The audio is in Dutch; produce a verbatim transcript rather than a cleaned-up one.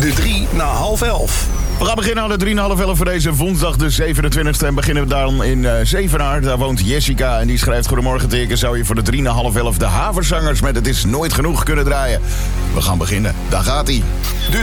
De drie na half elf. We gaan beginnen aan de drie na half elf voor deze woensdag de zevenentwintigste. En beginnen we dan in uh, Zevenaar. Daar woont Jessica en die schrijft: goedemorgen Teken. Zou je voor de drie na half elf de Haverzangers met Het is nooit genoeg kunnen draaien? We gaan beginnen. Daar gaat hij. De